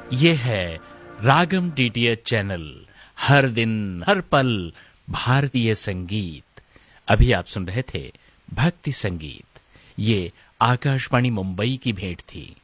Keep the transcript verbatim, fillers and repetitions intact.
ये है रागम DTH channel, हर दिन हर पल भारतीय संगीत। अभी आप सुन रहे थे भक्ति संगीत। ये आकाशवाणी मुंबई की भेंट थी।